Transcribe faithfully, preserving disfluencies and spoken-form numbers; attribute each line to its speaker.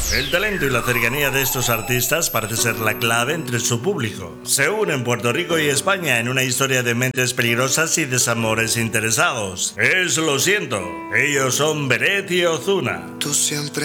Speaker 1: El talento y la cercanía de estos artistas parece ser la clave entre su público. Se unen Puerto Rico y España en una historia de mentes peligrosas y desamores interesados. Es Lo Siento. Ellos son Beret y Ozuna.
Speaker 2: Tú siempre